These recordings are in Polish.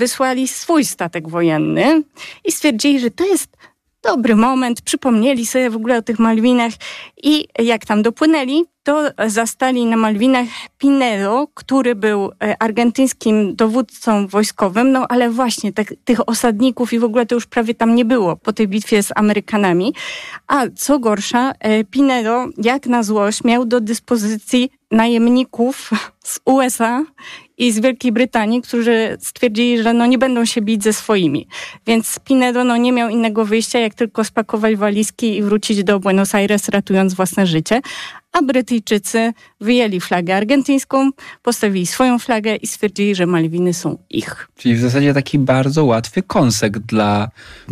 wysłali swój statek wojenny i stwierdzili, że to jest dobry moment, przypomnieli sobie w ogóle o tych Malwinach i jak tam dopłynęli, to zastali na Malwinach Pinedo, który był argentyńskim dowódcą wojskowym, no ale właśnie tych osadników i w ogóle to już prawie tam nie było po tej bitwie z Amerykanami. A co gorsza, Pinedo, jak na złość, miał do dyspozycji najemników z USA i z Wielkiej Brytanii, którzy stwierdzili, że nie będą się bić ze swoimi. Więc Pinedo nie miał innego wyjścia, jak tylko spakować walizki i wrócić do Buenos Aires, ratując własne życie. A Brytyjczycy wyjęli flagę argentyńską, postawili swoją flagę i stwierdzili, że Malwiny są ich. Czyli w zasadzie taki bardzo łatwy kąsek dla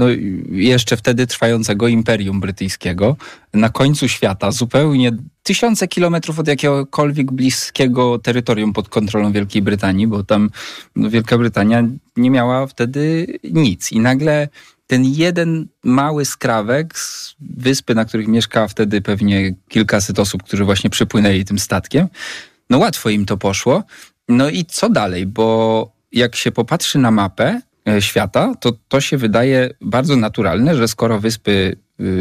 jeszcze wtedy trwającego Imperium Brytyjskiego. Na końcu świata, zupełnie tysiące kilometrów od jakiegokolwiek bliskiego terytorium pod kontrolą Wielkiej Brytanii, bo tam Wielka Brytania nie miała wtedy nic. I nagle ten jeden mały skrawek z wyspy, na których mieszkała wtedy pewnie kilkaset osób, którzy właśnie przypłynęli tym statkiem, łatwo im to poszło. No i co dalej? Bo jak się popatrzy na mapę świata, to się wydaje bardzo naturalne, że skoro wyspy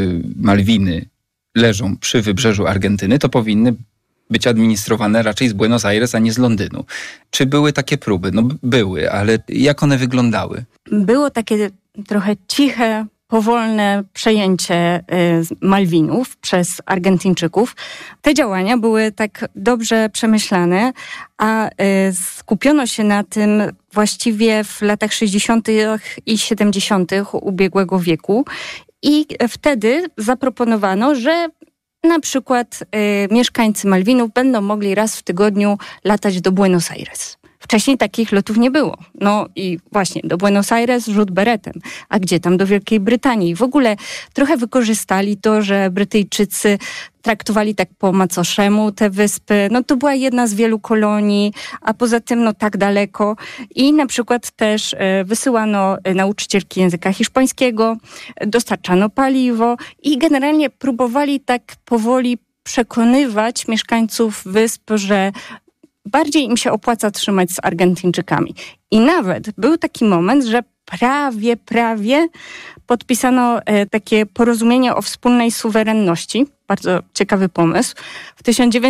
Malwiny leżą przy wybrzeżu Argentyny, to powinny być administrowane raczej z Buenos Aires, a nie z Londynu. Czy były takie próby? Były, ale jak one wyglądały? Było takie trochę ciche, powolne przejęcie Malwinów przez Argentyńczyków. Te działania były tak dobrze przemyślane, a skupiono się na tym właściwie w latach 60. i 70. ubiegłego wieku. I wtedy zaproponowano, że na przykład mieszkańcy Malwinów będą mogli raz w tygodniu latać do Buenos Aires. Wcześniej takich lotów nie było. I właśnie do Buenos Aires rzut beretem. A gdzie tam do Wielkiej Brytanii? W ogóle trochę wykorzystali to, że Brytyjczycy traktowali tak po macoszemu te wyspy. To była jedna z wielu kolonii, a poza tym tak daleko. I na przykład też wysyłano nauczycielki języka hiszpańskiego, dostarczano paliwo i generalnie próbowali tak powoli przekonywać mieszkańców wysp, że bardziej im się opłaca trzymać z Argentyńczykami. I nawet był taki moment, że prawie podpisano takie porozumienie o wspólnej suwerenności. Bardzo ciekawy pomysł. W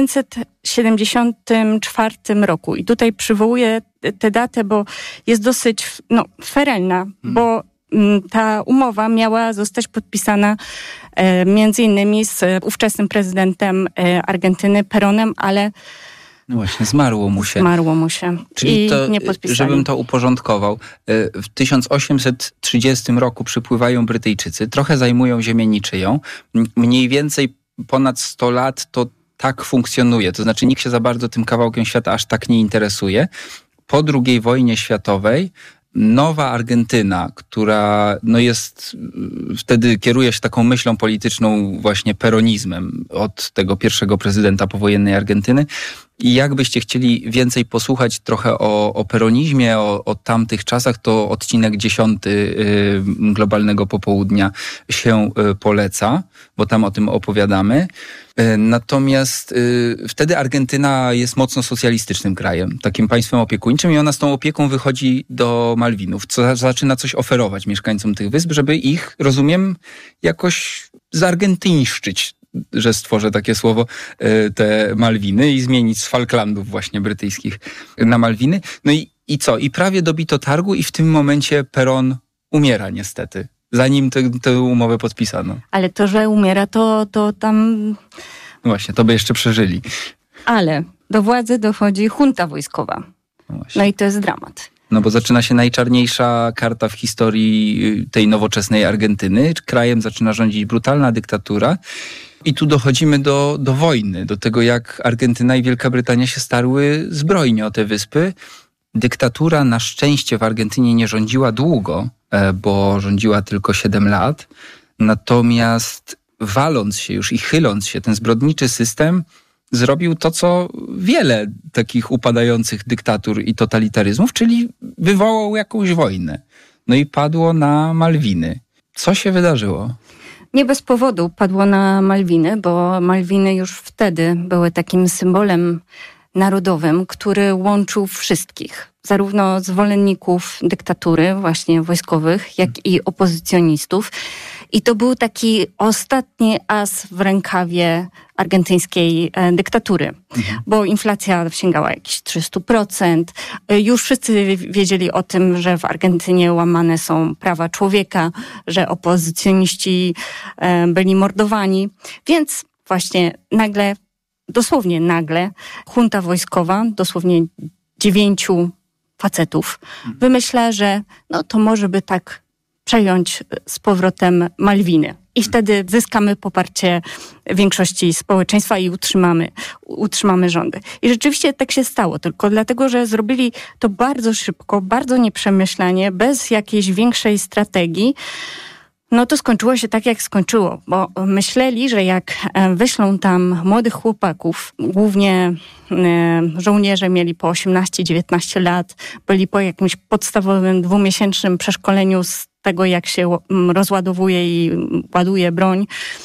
1974 roku. I tutaj przywołuję tę datę, bo jest dosyć ferelna, bo ta umowa miała zostać podpisana między innymi z ówczesnym prezydentem Argentyny, Peronem, ale właśnie, zmarło mu się. Czyli i nie podpisali. Żebym to uporządkował, w 1830 roku przypływają Brytyjczycy, trochę zajmują ziemię niczyją, mniej więcej ponad 100 lat to tak funkcjonuje, to znaczy nikt się za bardzo tym kawałkiem świata aż tak nie interesuje. Po II wojnie światowej nowa Argentyna, która jest, wtedy kieruje się taką myślą polityczną właśnie peronizmem od tego pierwszego prezydenta powojennej Argentyny. I jakbyście chcieli więcej posłuchać trochę o peronizmie, o tamtych czasach, to odcinek 10 Globalnego Popołudnia się poleca, bo tam o tym opowiadamy. Natomiast wtedy Argentyna jest mocno socjalistycznym krajem, takim państwem opiekuńczym i ona z tą opieką wychodzi do Malwinów, co zaczyna coś oferować mieszkańcom tych wysp, żeby ich, rozumiem, jakoś zargentyńszczyć, że stworzę takie słowo, te Malwiny i zmienić z Falklandów właśnie brytyjskich na Malwiny. I co? I prawie dobito targu i w tym momencie Perón umiera niestety, zanim tę umowę podpisano. Ale to, że umiera, to tam... Właśnie, to by jeszcze przeżyli. Ale do władzy dochodzi junta wojskowa. I to jest dramat. Bo zaczyna się najczarniejsza karta w historii tej nowoczesnej Argentyny. Krajem zaczyna rządzić brutalna dyktatura. I tu dochodzimy do wojny, do tego, jak Argentyna i Wielka Brytania się starły zbrojnie o te wyspy. Dyktatura na szczęście w Argentynie nie rządziła długo, bo rządziła tylko 7 lat. Natomiast waląc się już i chyląc się, ten zbrodniczy system zrobił to, co wiele takich upadających dyktatur i totalitaryzmów, czyli wywołał jakąś wojnę. I padło na Malwiny. Co się wydarzyło? Nie bez powodu padło na Malwiny, bo Malwiny już wtedy były takim symbolem narodowym, który łączył wszystkich, zarówno zwolenników dyktatury właśnie wojskowych, jak i opozycjonistów. I to był taki ostatni as w rękawie argentyńskiej dyktatury, bo inflacja sięgała jakieś 300%. Już wszyscy wiedzieli o tym, że w Argentynie łamane są prawa człowieka, że opozycjoniści byli mordowani. Więc właśnie nagle, dosłownie nagle, junta wojskowa, dosłownie 9 facetów, wymyśla, że no to może by tak przejąć z powrotem Malwiny. I wtedy zyskamy poparcie większości społeczeństwa i utrzymamy rządy. I rzeczywiście tak się stało, tylko dlatego, że zrobili to bardzo szybko, bardzo nieprzemyślanie, bez jakiejś większej strategii. No to skończyło się tak, jak skończyło, bo myśleli, że jak wyślą tam młodych chłopaków, głównie żołnierze mieli po 18-19 lat, byli po jakimś podstawowym 2-miesięcznym przeszkoleniu z tego, jak się rozładowuje i ładuje broń,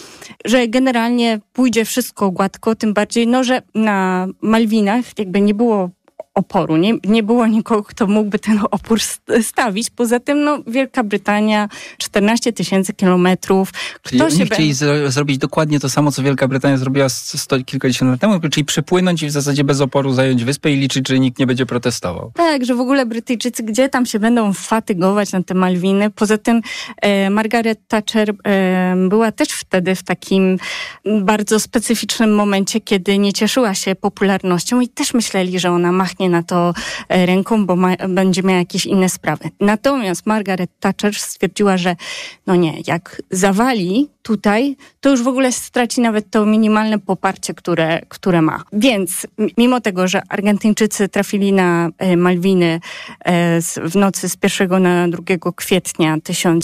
że generalnie pójdzie wszystko gładko, tym bardziej, no, że na Malwinach jakby nie było oporu. Nie było nikogo, kto mógłby ten opór stawić. Poza tym, no, Wielka Brytania, 14 000 kilometrów. Czyli oni chcieli zrobić dokładnie to samo, co Wielka Brytania zrobiła kilkadziesiąt lat temu, czyli przypłynąć i w zasadzie bez oporu zająć wyspę i liczyć, że nikt nie będzie protestował. Tak, że w ogóle Brytyjczycy gdzie tam się będą fatygować na te Malwiny. Poza tym Margaret Thatcher była też wtedy w takim bardzo specyficznym momencie, kiedy nie cieszyła się popularnością i też myśleli, że ona machnie na to ręką, bo będzie miała jakieś inne sprawy. Natomiast Margaret Thatcher stwierdziła, że no nie, jak zawali tutaj, to już w ogóle straci nawet to minimalne poparcie, które ma. Więc mimo tego, że Argentyńczycy trafili na Malwiny w nocy z 1 na 2 kwietnia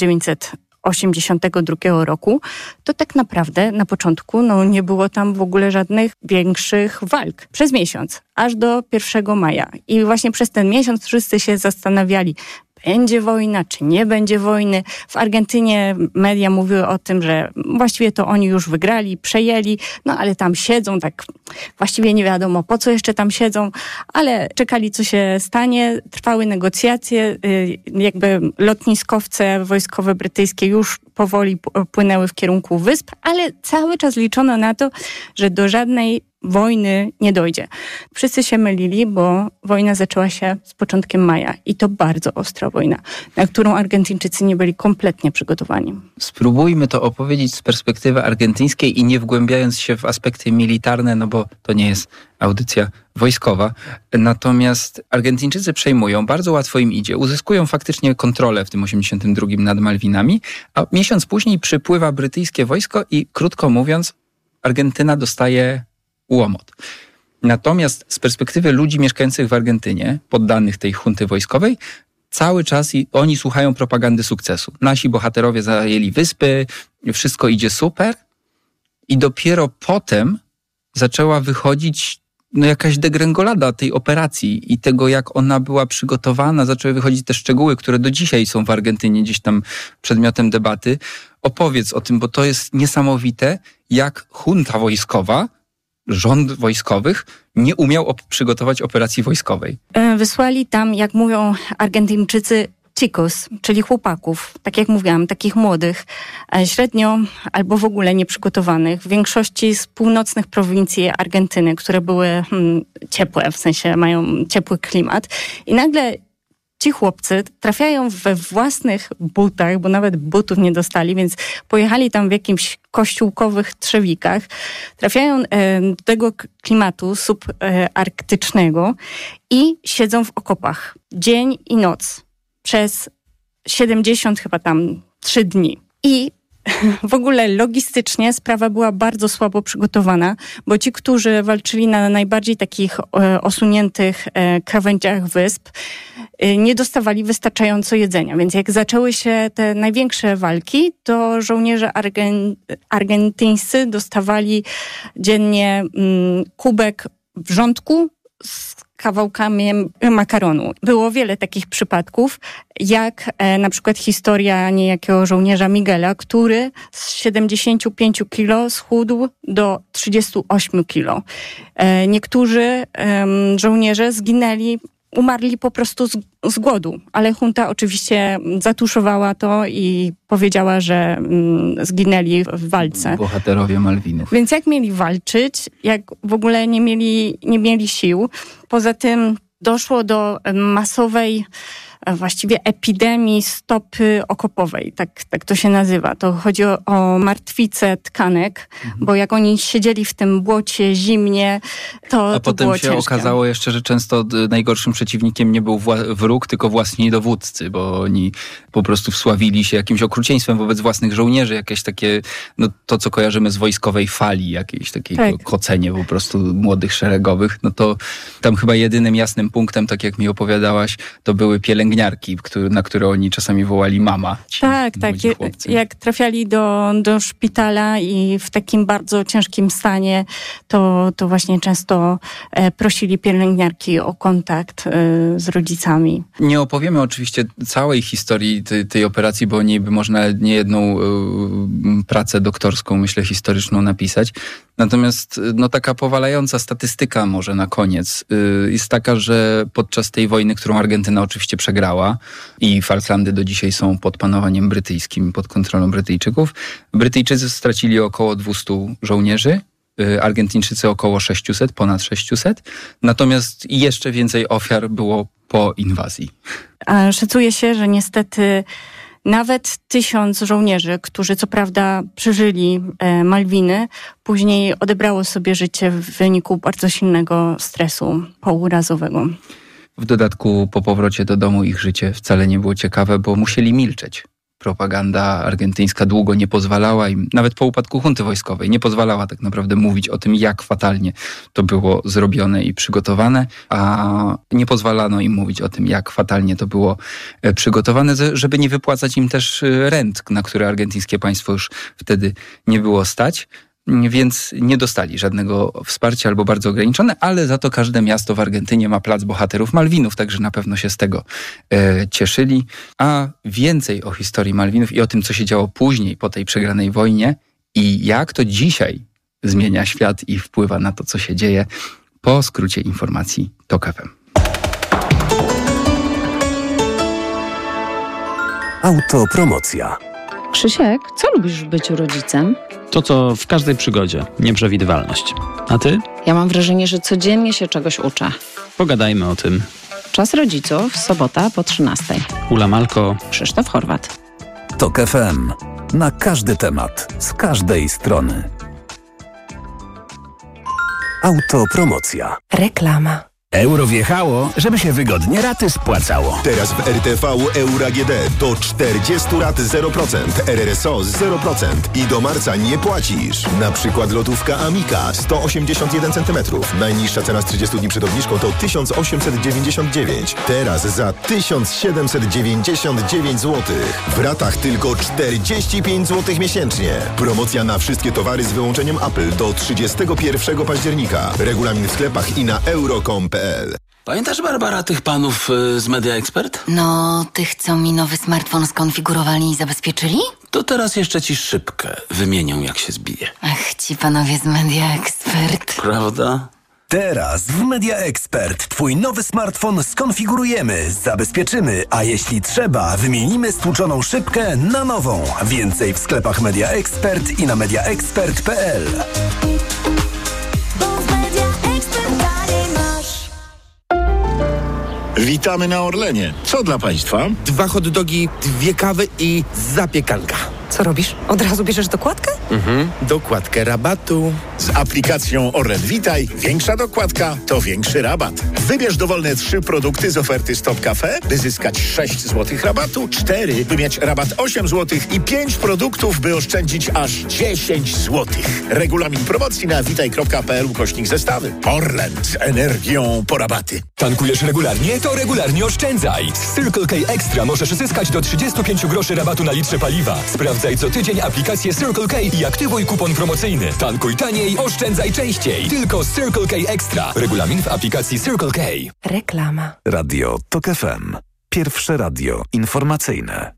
1982 roku, to tak naprawdę na początku nie było tam w ogóle żadnych większych walk. Przez miesiąc, aż do 1 maja. I właśnie przez ten miesiąc wszyscy się zastanawiali, będzie wojna, czy nie będzie wojny. W Argentynie media mówiły o tym, że właściwie to oni już wygrali, przejęli, no ale tam siedzą, tak właściwie nie wiadomo po co jeszcze tam siedzą, ale czekali co się stanie, trwały negocjacje, jakby lotniskowce wojskowe brytyjskie już powoli płynęły w kierunku wysp, ale cały czas liczono na to, że do żadnej wojny nie dojdzie. Wszyscy się mylili, bo wojna zaczęła się z początkiem maja i to bardzo ostra wojna, na którą Argentyńczycy nie byli kompletnie przygotowani. Spróbujmy to opowiedzieć z perspektywy argentyńskiej i nie wgłębiając się w aspekty militarne, no bo to nie jest audycja wojskowa. Natomiast Argentyńczycy przejmują, bardzo łatwo im idzie, uzyskują faktycznie kontrolę w tym 82 nad Malwinami, a miesiąc później przypływa brytyjskie wojsko i krótko mówiąc Argentyna dostaje łomot. Natomiast z perspektywy ludzi mieszkających w Argentynie, poddanych tej junty wojskowej, cały czas oni słuchają propagandy sukcesu. Nasi bohaterowie zajęli wyspy, wszystko idzie super i dopiero potem zaczęła wychodzić jakaś degrengolada tej operacji i tego, jak ona była przygotowana. Zaczęły wychodzić te szczegóły, które do dzisiaj są w Argentynie gdzieś tam przedmiotem debaty. Opowiedz o tym, bo to jest niesamowite, jak junta wojskowa, rząd wojskowych nie umiał przygotować operacji wojskowej. Wysłali tam, jak mówią Argentyńczycy, chicos, czyli chłopaków, tak jak mówiłam, takich młodych, średnio albo w ogóle nieprzygotowanych, w większości z północnych prowincji Argentyny, które były ciepłe, w sensie mają ciepły klimat. I nagle ci chłopcy trafiają we własnych butach, bo nawet butów nie dostali, więc pojechali tam w jakimś kościółkowych trzewikach. Trafiają do tego klimatu subarktycznego i siedzą w okopach dzień i noc przez 70 chyba tam 3 dni. I w ogóle logistycznie sprawa była bardzo słabo przygotowana, bo ci, którzy walczyli na najbardziej takich osuniętych krawędziach wysp, nie dostawali wystarczająco jedzenia. Więc jak zaczęły się te największe walki, to żołnierze argentyńscy dostawali dziennie kubek wrzątku z kawałkami makaronu. Było wiele takich przypadków, jak na przykład historia niejakiego żołnierza Miguela, który z 75 kilo schudł do 38 kilo. Niektórzy żołnierze umarli po prostu z głodu, ale junta oczywiście zatuszowała to i powiedziała, że zginęli w walce. Bohaterowie Malwinów. Więc jak mieli walczyć, jak w ogóle nie mieli sił? Poza tym doszło do masowej właściwie epidemii stopy okopowej, tak to się nazywa. To chodzi o martwicę tkanek, bo jak oni siedzieli w tym błocie, zimnie, to potem było się ciężkie. okazało jeszcze, że często najgorszym przeciwnikiem nie był wróg, tylko własni dowódcy, bo oni po prostu wsławili się jakimś okrucieństwem wobec własnych żołnierzy, jakieś takie, no to co kojarzymy z wojskowej fali, jakieś takie kocenie po prostu młodych szeregowych, no to tam chyba jedynym jasnym punktem, tak jak mi opowiadałaś, to były pielęgniarki, na które oni czasami wołali mama. Tak. Jak trafiali do szpitala i w takim bardzo ciężkim stanie, to właśnie często prosili pielęgniarki o kontakt z rodzicami. Nie opowiemy oczywiście całej historii tej operacji, bo o niej by można niejedną pracę doktorską, myślę, historyczną napisać. Natomiast taka powalająca statystyka może na koniec jest taka, że podczas tej wojny, którą Argentyna oczywiście przegrała i Falklandy do dzisiaj są pod panowaniem brytyjskim, pod kontrolą Brytyjczyków, Brytyjczycy stracili około 200 żołnierzy, Argentyńczycy około 600, ponad 600, natomiast jeszcze więcej ofiar było po inwazji. A szacuje się, że niestety nawet 1000 żołnierzy, którzy co prawda przeżyli Malwiny, później odebrało sobie życie w wyniku bardzo silnego stresu pourazowego. W dodatku po powrocie do domu ich życie wcale nie było ciekawe, bo musieli milczeć. Propaganda argentyńska długo nie pozwalała im, nawet po upadku junty wojskowej, nie pozwalała tak naprawdę mówić o tym, jak fatalnie to było zrobione i przygotowane, a nie pozwalano im mówić o tym, jak fatalnie to było przygotowane, żeby nie wypłacać im też rent, na które argentyńskie państwo już wtedy nie było stać. Więc nie dostali żadnego wsparcia albo bardzo ograniczone, ale za to każde miasto w Argentynie ma plac bohaterów Malwinów, także na pewno się z tego cieszyli. A więcej o historii Malwinów i o tym, co się działo później po tej przegranej wojnie i jak to dzisiaj zmienia świat i wpływa na to, co się dzieje, po skrócie informacji TOK FM. Autopromocja. Krzysiek, co lubisz w byciu rodzicem? To, co w każdej przygodzie. Nieprzewidywalność. A ty? Ja mam wrażenie, że codziennie się czegoś uczę. Pogadajmy o tym. Czas rodziców, sobota po 13:00. Ula Malko, Krzysztof Horwat. TOK FM. Na każdy temat, z każdej strony. Autopromocja. Reklama. Euro wjechało, żeby się wygodnie raty spłacało. Teraz w RTV Euro AGD do 40 rat 0%, RRSO 0% i do marca nie płacisz. Na przykład lotówka Amica 181 cm. Najniższa cena z 30 dni przed obniżką to 1899. Teraz za 1799 zł. W ratach tylko 45 zł miesięcznie. Promocja na wszystkie towary z wyłączeniem Apple do 31 października. Regulamin w sklepach i na euro.com.pl. Pamiętasz, Barbara, tych panów z Media Expert? No, tych, co mi nowy smartfon skonfigurowali i zabezpieczyli? To teraz jeszcze ci szybkę wymienią, jak się zbije. Ach, ci panowie z Media Expert. Prawda? Teraz w Media Expert twój nowy smartfon skonfigurujemy, zabezpieczymy, a jeśli trzeba, wymienimy stłuczoną szybkę na nową. Więcej w sklepach Media Expert i na mediaexpert.pl. Witamy na Orlenie. Co dla Państwa? 2 hot dogi, 2 kawy i zapiekanka. Co robisz? Od razu bierzesz dokładkę? Dokładkę rabatu. Z aplikacją Orlen Witaj większa dokładka to większy rabat. Wybierz dowolne 3 produkty z oferty Stop Cafe, by zyskać 6 zł rabatu, 4, by mieć rabat 8 zł i 5 produktów, by oszczędzić aż 10 zł. Regulamin promocji na witaj.pl/zestawy. Orlen z energią po rabaty. Tankujesz regularnie? To regularnie oszczędzaj. Z Circle K Extra możesz zyskać do 35 groszy rabatu na litrze paliwa. Sprawdzaj co tydzień aplikację Circle K i aktywuj kupon promocyjny. Tankuj taniej taniej, oszczędzaj częściej. Tylko Circle K Extra. Regulamin w aplikacji Circle K. Reklama. Radio TOK FM. Pierwsze radio informacyjne.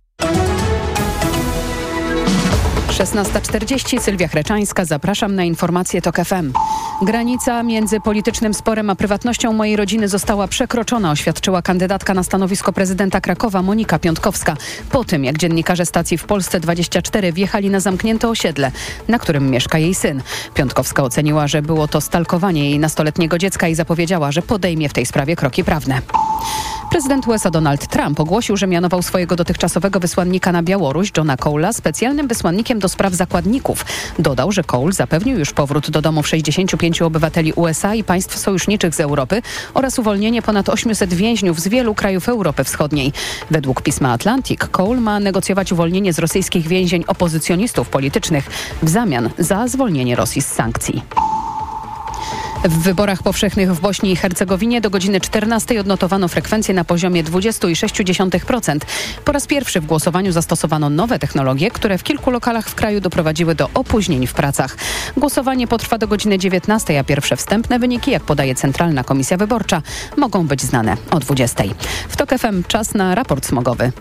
16:40, Sylwia Chreczańska, zapraszam na informacje TOK FM. Granica między politycznym sporem a prywatnością mojej rodziny została przekroczona, oświadczyła kandydatka na stanowisko prezydenta Krakowa Monika Piątkowska. Po tym, jak dziennikarze stacji w Polsce 24 wjechali na zamknięte osiedle, na którym mieszka jej syn. Piątkowska oceniła, że było to stalkowanie jej nastoletniego dziecka i zapowiedziała, że podejmie w tej sprawie kroki prawne. Prezydent USA Donald Trump ogłosił, że mianował swojego dotychczasowego wysłannika na Białoruś, Johna Cole'a, specjalnym wysłannikiem do spraw zakładników. Dodał, że Cole zapewnił już powrót do domów 65 obywateli USA i państw sojuszniczych z Europy oraz uwolnienie ponad 800 więźniów z wielu krajów Europy Wschodniej. Według pisma Atlantic, Cole ma negocjować uwolnienie z rosyjskich więzień opozycjonistów politycznych w zamian za zwolnienie Rosji z sankcji. W wyborach powszechnych w Bośni i Hercegowinie do godziny 14 odnotowano frekwencję na poziomie 20,6%. Po raz pierwszy w głosowaniu zastosowano nowe technologie, które w kilku lokalach w kraju doprowadziły do opóźnień w pracach. Głosowanie potrwa do godziny 19, a pierwsze wstępne wyniki, jak podaje Centralna Komisja Wyborcza, mogą być znane o 20. W TOK FM czas na raport smogowy.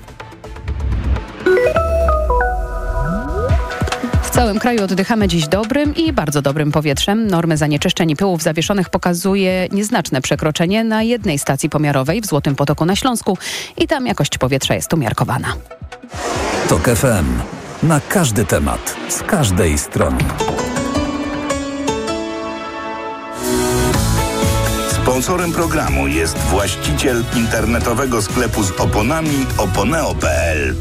W całym kraju oddychamy dziś dobrym i bardzo dobrym powietrzem. Normy zanieczyszczeń i pyłów zawieszonych pokazuje nieznaczne przekroczenie na jednej stacji pomiarowej w Złotym Potoku na Śląsku i tam jakość powietrza jest umiarkowana. TOK FM. Na każdy temat, z każdej strony. Sponsorem programu jest właściciel internetowego sklepu z oponami oponeo.pl.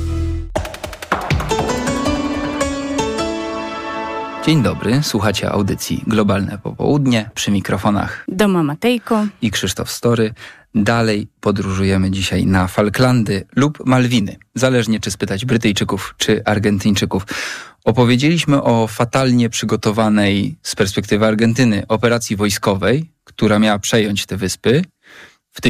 Dzień dobry, słuchacie audycji Globalne Popołudnie, przy mikrofonach Doma Matejko i Krzysztof Story. Dalej podróżujemy dzisiaj na Falklandy lub Malwiny, zależnie czy spytać Brytyjczyków czy Argentyńczyków. Opowiedzieliśmy o fatalnie przygotowanej z perspektywy Argentyny operacji wojskowej, która miała przejąć te wyspy w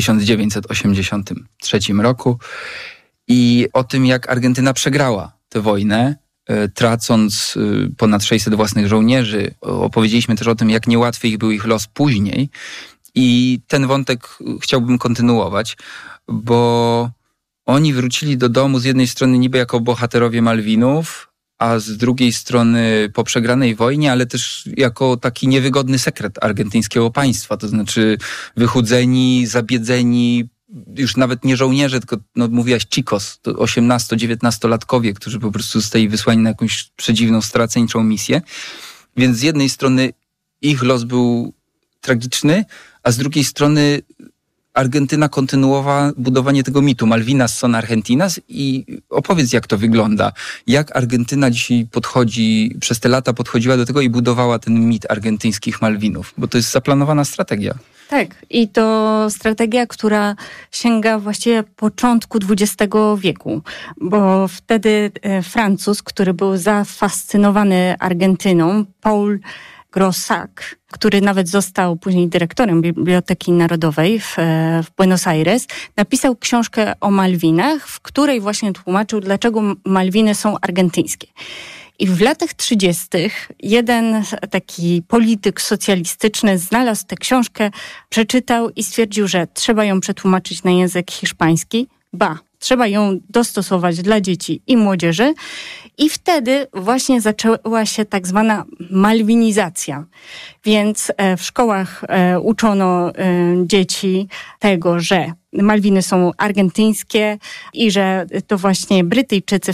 1983 roku i o tym, jak Argentyna przegrała tę wojnę, tracąc ponad 600 własnych żołnierzy. Opowiedzieliśmy też o tym, jak niełatwy był ich los później. I ten wątek chciałbym kontynuować, bo oni wrócili do domu z jednej strony niby jako bohaterowie Malwinów, a z drugiej strony po przegranej wojnie, ale też jako taki niewygodny sekret argentyńskiego państwa. To znaczy wychudzeni, zabiedzeni, już nawet nie żołnierze, tylko mówiłaś chicos, to 18-19-latkowie, którzy po prostu zostali wysłani na jakąś przedziwną, straceńczą misję. Więc z jednej strony ich los był tragiczny, a z drugiej strony Argentyna kontynuowała budowanie tego mitu Malvinas son Argentinas i opowiedz, jak to wygląda. Jak Argentyna dzisiaj przez te lata podchodziła do tego i budowała ten mit argentyńskich Malwinów, bo to jest zaplanowana strategia. Tak, i to strategia, która sięga właściwie początku XX wieku, bo wtedy Francuz, który był zafascynowany Argentyną, Paul Grossach, który nawet został później dyrektorem Biblioteki Narodowej w Buenos Aires, napisał książkę o Malwinach, w której właśnie tłumaczył, dlaczego Malwiny są argentyńskie. I w latach 30. jeden taki polityk socjalistyczny znalazł tę książkę, przeczytał i stwierdził, że trzeba ją przetłumaczyć na język hiszpański, trzeba ją dostosować dla dzieci i młodzieży. I wtedy właśnie zaczęła się tak zwana malwinizacja. Więc w szkołach uczono dzieci tego, że Malwiny są argentyńskie i że to właśnie Brytyjczycy w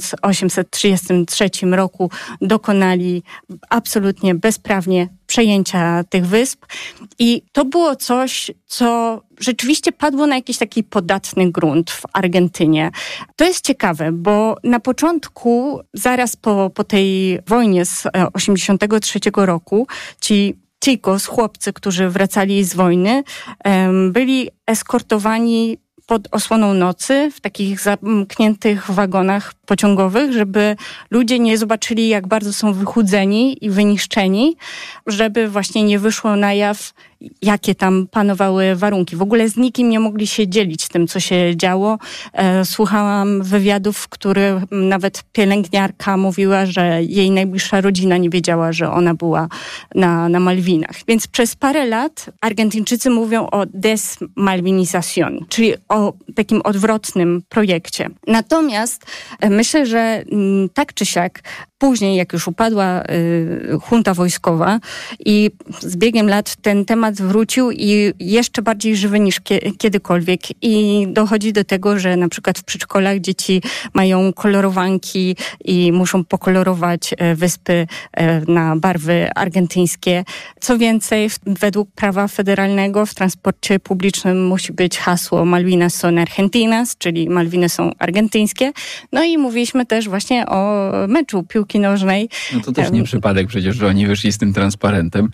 1833 roku dokonali absolutnie bezprawnie przejęcia tych wysp. I to było coś, co rzeczywiście padło na jakiś taki podatny grunt w Argentynie. To jest ciekawe, bo na początku, zaraz po tej wojnie z 1983 roku, ci chicos, chłopcy, którzy wracali z wojny, byli eskortowani pod osłoną nocy w takich zamkniętych wagonach pociągowych, żeby ludzie nie zobaczyli, jak bardzo są wychudzeni i wyniszczeni, żeby właśnie nie wyszło na jaw, jakie tam panowały warunki. W ogóle z nikim nie mogli się dzielić tym, co się działo. Słuchałam wywiadów, w których nawet pielęgniarka mówiła, że jej najbliższa rodzina nie wiedziała, że ona była na Malwinach. Więc przez parę lat Argentyńczycy mówią o desmalvinización, czyli o takim odwrotnym projekcie. Natomiast myślę, że tak czy siak później, jak już upadła junta wojskowa i z biegiem lat ten temat wrócił i jeszcze bardziej żywy niż kiedykolwiek i dochodzi do tego, że na przykład w przedszkolach dzieci mają kolorowanki i muszą pokolorować wyspy na barwy argentyńskie. Co więcej, według prawa federalnego w transporcie publicznym musi być hasło Malvinas son argentinas, czyli Malwiny są argentyńskie. No i mówiliśmy też właśnie o meczu piłki nożnej. No to też nie przypadek przecież, że oni wyszli z tym transparentem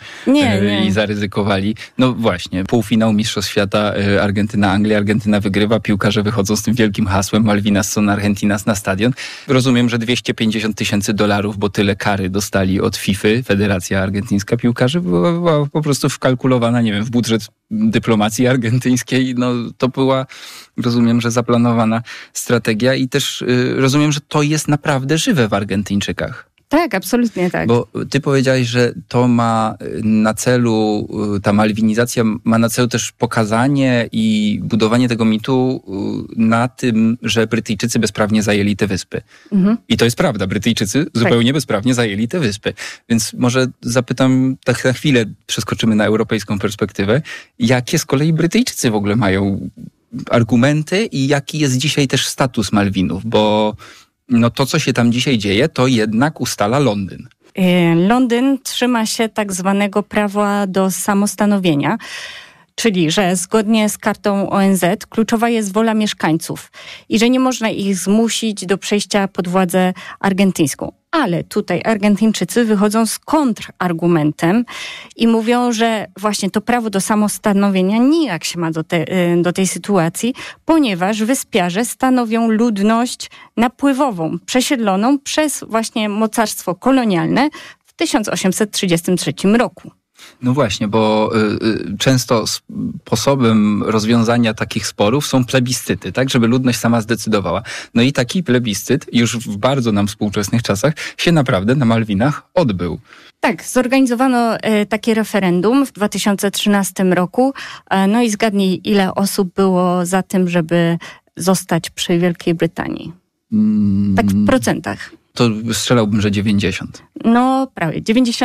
i zaryzykowali. No właśnie, półfinał Mistrzostw Świata Argentyna-Anglia. Argentyna wygrywa, piłkarze wychodzą z tym wielkim hasłem Malvinas son argentinas na stadion. Rozumiem, że $250,000, bo tyle kary dostali od FIFA, Federacja Argentyńska Piłkarzy, była po prostu wkalkulowana, nie wiem, w budżet dyplomacji argentyńskiej. No to była, rozumiem, że zaplanowana strategia i też rozumiem, że to jest naprawdę żywe w Argentyńczykach. Tak, absolutnie tak. Bo ty powiedziałeś, że to ma na celu, ta malwinizacja ma na celu też pokazanie i budowanie tego mitu na tym, że Brytyjczycy bezprawnie zajęli te wyspy. Mhm. I to jest prawda, Brytyjczycy zupełnie bezprawnie zajęli te wyspy. Więc może zapytam, tak na chwilę przeskoczymy na europejską perspektywę, jakie z kolei Brytyjczycy w ogóle mają argumenty i jaki jest dzisiaj też status Malwinów, bo no to, co się tam dzisiaj dzieje, to jednak ustala Londyn. Londyn trzyma się tak zwanego prawa do samostanowienia, czyli że zgodnie z kartą ONZ kluczowa jest wola mieszkańców i że nie można ich zmusić do przejścia pod władzę argentyńską. Ale tutaj Argentyńczycy wychodzą z kontrargumentem i mówią, że właśnie to prawo do samostanowienia nijak się ma do tej sytuacji, ponieważ wyspiarze stanowią ludność napływową, przesiedloną przez właśnie mocarstwo kolonialne w 1833 roku. No właśnie, bo często sposobem rozwiązania takich sporów są plebiscyty, tak, żeby ludność sama zdecydowała. No i taki plebiscyt już w bardzo nam współczesnych czasach się naprawdę na Malwinach odbył. Tak, zorganizowano takie referendum w 2013 roku. No i zgadnij, ile osób było za tym, żeby zostać przy Wielkiej Brytanii? Tak w procentach. To strzelałbym, że 90. No prawie,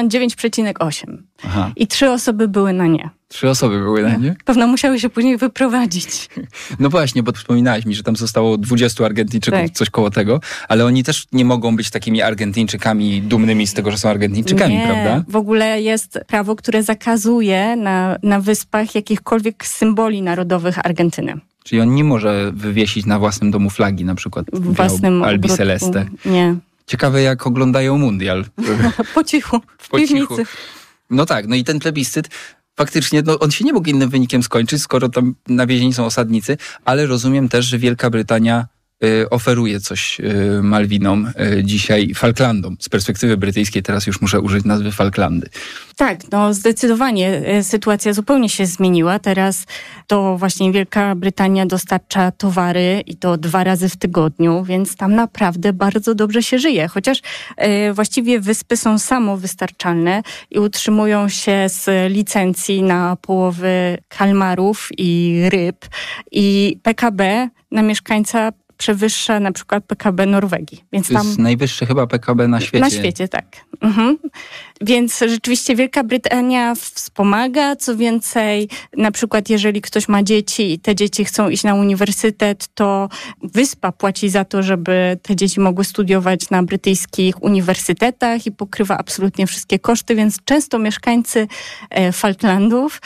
99,8. Aha. I 3 osoby były na nie. 3 osoby były na nie? Pewno musiały się później wyprowadzić. No właśnie, bo wspominałaś mi, że tam zostało 20 Argentyńczyków, tak. Coś koło tego, ale oni też nie mogą być takimi Argentyńczykami dumnymi z tego, że są Argentyńczykami, nie, prawda? W ogóle jest prawo, które zakazuje na wyspach jakichkolwiek symboli narodowych Argentyny. Czyli on nie może wywiesić na własnym domu flagi, na przykład w własnym Albi Celeste. Nie. Ciekawe, jak oglądają mundial. Po cichu, w piwnicy. No tak, no i ten plebiscyt faktycznie, no on się nie mógł innym wynikiem skończyć, skoro tam nawiezieni są osadnicy, ale rozumiem też, że Wielka Brytania oferuje coś Malwinom dzisiaj, Falklandom. Z perspektywy brytyjskiej teraz już muszę użyć nazwy Falklandy. Tak, no zdecydowanie sytuacja zupełnie się zmieniła. Teraz to właśnie Wielka Brytania dostarcza towary i to 2 razy w tygodniu, więc tam naprawdę bardzo dobrze się żyje. Chociaż właściwie wyspy są samowystarczalne i utrzymują się z licencji na połowy kalmarów i ryb i PKB na mieszkańca przewyższa na przykład PKB Norwegii. Więc to jest tam najwyższe chyba PKB na świecie. Na świecie, tak. Mhm. Więc rzeczywiście Wielka Brytania wspomaga. Co więcej, na przykład jeżeli ktoś ma dzieci i te dzieci chcą iść na uniwersytet, to wyspa płaci za to, żeby te dzieci mogły studiować na brytyjskich uniwersytetach i pokrywa absolutnie wszystkie koszty, więc często mieszkańcy Falklandów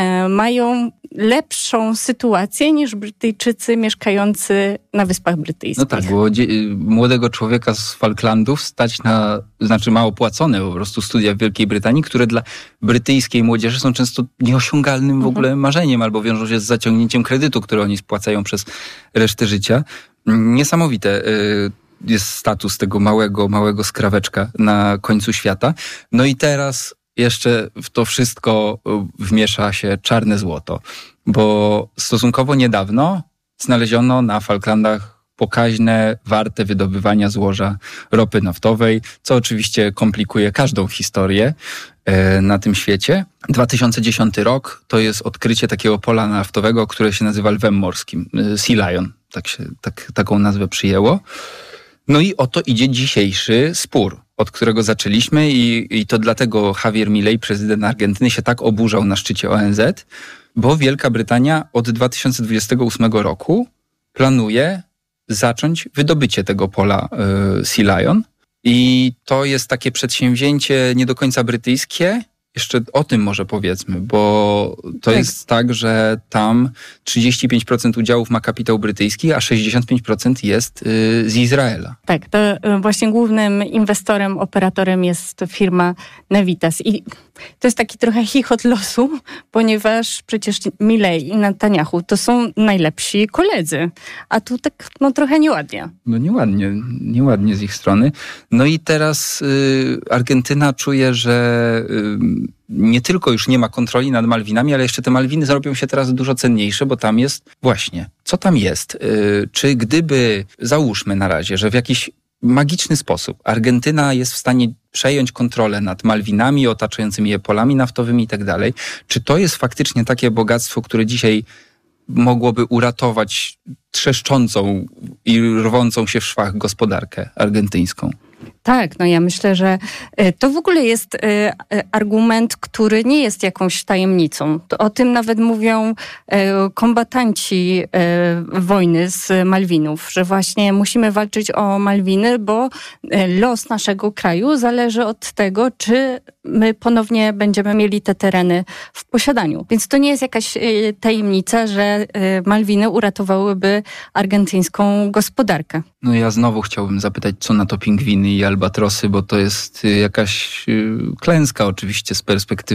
mają lepszą sytuację niż Brytyjczycy mieszkający na Wyspach Brytyjskich. No tak, bo młodego człowieka z Falklandów stać na, znaczy ma opłacone po prostu studia w Wielkiej Brytanii, które dla brytyjskiej młodzieży są często nieosiągalnym w ogóle marzeniem, albo wiążą się z zaciągnięciem kredytu, który oni spłacają przez resztę życia. Niesamowite jest status tego małego skraweczka na końcu świata. No i teraz jeszcze w to wszystko wmiesza się czarne złoto, bo stosunkowo niedawno znaleziono na Falklandach pokaźne, warte wydobywania złoża ropy naftowej, co oczywiście komplikuje każdą historię na tym świecie. 2010 rok to jest odkrycie takiego pola naftowego, które się nazywa Lwem Morskim, Sea Lion, taką nazwę przyjęło. No i oto idzie dzisiejszy spór, od którego zaczęliśmy i to dlatego Javier Milei, prezydent Argentyny, się tak oburzał na szczycie ONZ, bo Wielka Brytania od 2028 roku planuje zacząć wydobycie tego pola Sea Lion. I to jest takie przedsięwzięcie nie do końca brytyjskie. Jeszcze o tym może powiedzmy, bo to jest tak, że tam 35% udziałów ma kapitał brytyjski, a 65% jest z Izraela. Tak, to właśnie głównym inwestorem, operatorem jest firma Navitas. I to jest taki trochę chichot losu, ponieważ przecież Milei i Netanyahu to są najlepsi koledzy. A tu tak trochę nieładnie. No nieładnie z ich strony. No i teraz Argentyna czuje, że nie tylko już nie ma kontroli nad Malwinami, ale jeszcze te Malwiny zrobią się teraz dużo cenniejsze, bo tam jest właśnie, co tam jest? Czy gdyby, załóżmy na razie, że w jakiś magiczny sposób Argentyna jest w stanie przejąć kontrolę nad Malwinami, otaczającymi je polami naftowymi i tak dalej, czy to jest faktycznie takie bogactwo, które dzisiaj mogłoby uratować trzeszczącą i rwącą się w szwach gospodarkę argentyńską? Tak, ja myślę, że to w ogóle jest argument, który nie jest jakąś tajemnicą. O tym nawet mówią kombatanci wojny z Malwinów, że właśnie musimy walczyć o Malwiny, bo los naszego kraju zależy od tego, czy my ponownie będziemy mieli te tereny w posiadaniu. Więc to nie jest jakaś tajemnica, że Malwiny uratowałyby argentyńską gospodarkę. No ja znowu chciałbym zapytać, co na to pingwiny i albatrosy, bo to jest jakaś klęska oczywiście z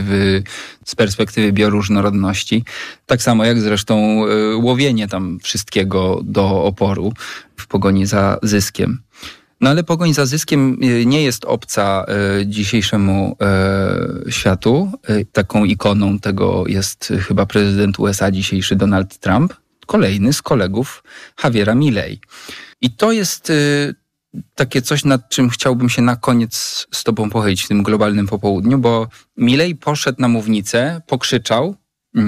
perspektywy bioróżnorodności. Tak samo jak zresztą łowienie tam wszystkiego do oporu w pogoni za zyskiem. No ale pogoń za zyskiem nie jest obca dzisiejszemu światu. Taką ikoną tego jest chyba prezydent USA dzisiejszy Donald Trump, kolejny z kolegów Javiera Milei. I to jest takie coś, nad czym chciałbym się na koniec z tobą pochylić w tym globalnym popołudniu, bo Milei poszedł na mównicę, pokrzyczał,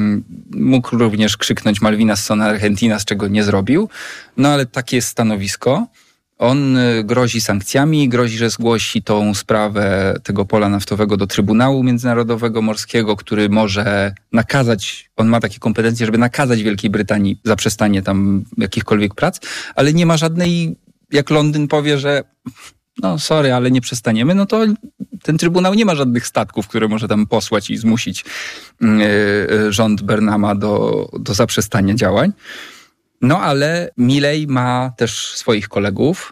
mógł również krzyknąć Malvinas son Argentinas, czego nie zrobił, no ale takie jest stanowisko. On grozi sankcjami, grozi, że zgłosi tą sprawę tego pola naftowego do Trybunału Międzynarodowego Morskiego, który może nakazać, on ma takie kompetencje, żeby nakazać Wielkiej Brytanii zaprzestanie tam jakichkolwiek prac, ale nie ma żadnej, jak Londyn powie, że no sorry, ale nie przestaniemy, no to ten Trybunał nie ma żadnych statków, które może tam posłać i zmusić rząd Burnhama do zaprzestania działań. No ale Milei ma też swoich kolegów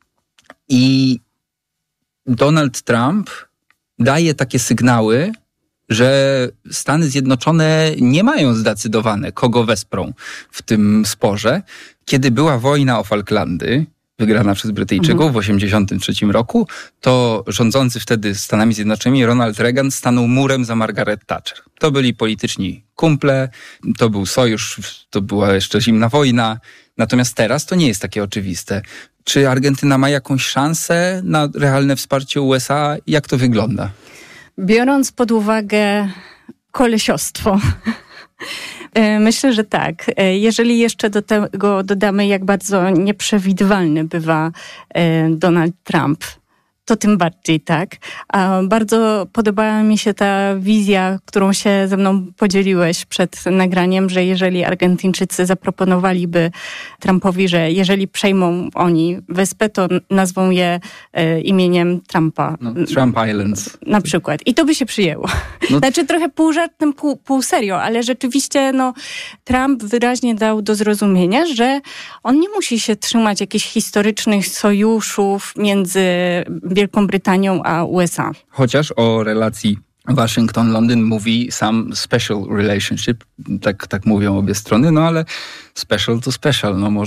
i Donald Trump daje takie sygnały, że Stany Zjednoczone nie mają zdecydowane, kogo wesprą w tym sporze. Kiedy była wojna o Falklandy, wygrana przez Brytyjczyków w 1983 roku, to rządzący wtedy Stanami Zjednoczonymi Ronald Reagan stanął murem za Margaret Thatcher. To byli polityczni kumple, to był sojusz, to była jeszcze zimna wojna. Natomiast teraz to nie jest takie oczywiste. Czy Argentyna ma jakąś szansę na realne wsparcie USA? Jak to wygląda? Biorąc pod uwagę kolesiostwo, myślę, że tak. Jeżeli jeszcze do tego dodamy, jak bardzo nieprzewidywalny bywa Donald Trump, to tym bardziej tak. A bardzo podobała mi się ta wizja, którą się ze mną podzieliłeś przed nagraniem, że jeżeli Argentyńczycy zaproponowaliby Trumpowi, że jeżeli przejmą oni wyspę, to nazwą je imieniem Trumpa. No, Trump Islands. Na przykład. I to by się przyjęło. No. Znaczy trochę pół żartem, pół serio, ale rzeczywiście Trump wyraźnie dał do zrozumienia, że on nie musi się trzymać jakichś historycznych sojuszów między Wielką Brytanią a USA. Chociaż o relacji Waszyngton-Londyn mówi sam special relationship, tak mówią obie strony, no ale special to special, no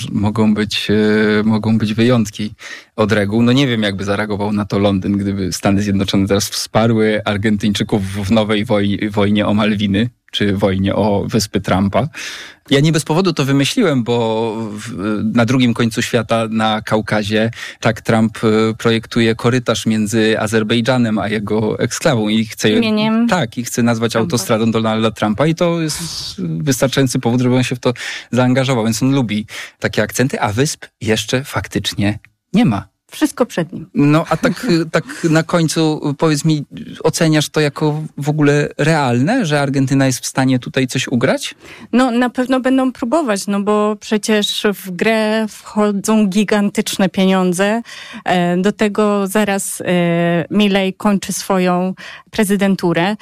mogą być wyjątki od reguł. No nie wiem, jakby zareagował na to Londyn, gdyby Stany Zjednoczone teraz wsparły Argentyńczyków w nowej wojnie o Malwiny, czy wojnie o Wyspy Trumpa. Ja nie bez powodu to wymyśliłem, bo na drugim końcu świata, na Kaukazie, tak Trump projektuje korytarz między Azerbejdżanem a jego eksklawą i chce nazwać autostradą Donalda Trumpa i to jest wystarczający powód, żeby on się w to zaangażował, więc on lubi takie akcenty, a wysp jeszcze faktycznie nie ma. Wszystko przed nim. No, a tak na końcu powiedz mi, oceniasz to jako w ogóle realne, że Argentyna jest w stanie tutaj coś ugrać? No, na pewno będą próbować, no bo przecież w grę wchodzą gigantyczne pieniądze. Do tego zaraz Milei kończy swoją prezydenturę.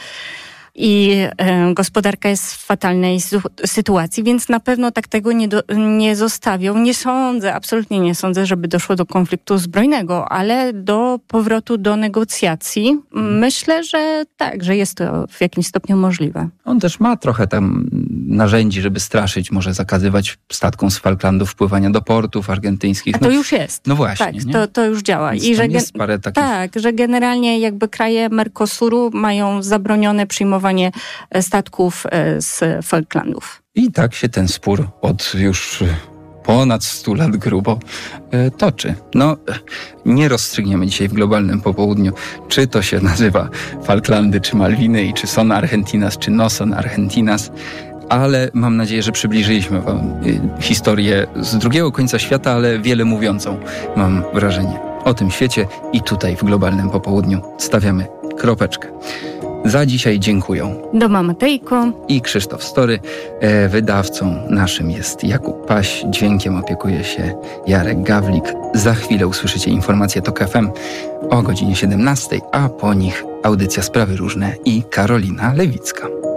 I gospodarka jest w fatalnej sytuacji, więc na pewno tak tego nie zostawią. Nie sądzę, absolutnie nie sądzę, żeby doszło do konfliktu zbrojnego, ale do powrotu do negocjacji myślę, że tak, że jest to w jakimś stopniu możliwe. On też ma trochę tam narzędzi, żeby straszyć, może zakazywać statkom z Falklandów wpływania do portów argentyńskich. A to już jest. No właśnie. Tak, to już działa. I że jest parę takich... Tak, że generalnie jakby kraje Mercosuru mają zabronione przyjmowanie statków z Falklandów. I tak się ten spór od już ponad 100 lat grubo toczy. No, nie rozstrzygniemy dzisiaj w globalnym popołudniu, czy to się nazywa Falklandy, czy Malwiny, i czy son Argentinas, czy no son Argentinas, ale mam nadzieję, że przybliżyliśmy wam historię z drugiego końca świata, ale wiele mówiącą, mam wrażenie, o tym świecie i tutaj w globalnym popołudniu stawiamy kropeczkę. Za dzisiaj dziękuję. Doma Matejko i Krzysztof Story. Wydawcą naszym jest Jakub Paś. Dźwiękiem opiekuje się Jarek Gawlik. Za chwilę usłyszycie informacje TOK FM o godzinie 17, a po nich audycja Sprawy Różne i Karolina Lewicka.